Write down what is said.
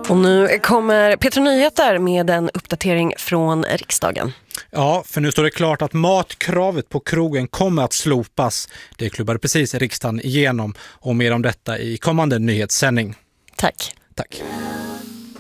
Och nu kommer Petra Nyheter med en uppdatering från riksdagen. Ja, för nu står det klart att matkravet på krogen kommer att slopas. Det klubbade precis riksdagen igenom, och mer om detta i kommande nyhetssändning. Tack. Tack.